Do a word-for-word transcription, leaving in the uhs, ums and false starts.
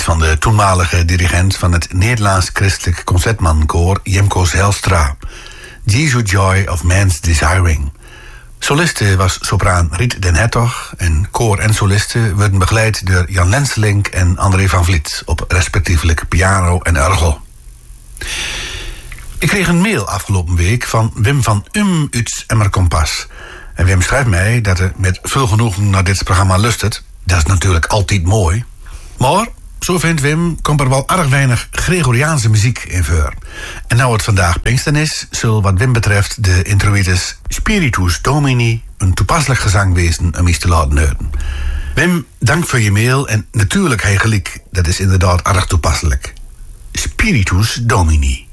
van de toenmalige dirigent van het Nederlands Christelijk Concertmankoor Jemco Zijlstra. Jesus Joy of Man's Desiring. Soliste was sopraan Riet den Hertog en koor en solisten werden begeleid door Jan Lenselink en André van Vliet op respectievelijk piano en orgel. Ik kreeg een mail afgelopen week van Wim van Um uit Emmerkompas. En Wim schrijft mij dat hij met veel genoegen naar dit programma lustert. Dat is natuurlijk altijd mooi. Maar, zo vindt Wim, komt er wel erg weinig Gregoriaanse muziek in voor. En nou het vandaag Pinksteren is, zal wat Wim betreft de introitus Spiritus Domini een toepasselijk gezang wezen om iets te laten horen. Wim, dank voor je mail en natuurlijk hij gelijk, dat is inderdaad erg toepasselijk. Spiritus Domini.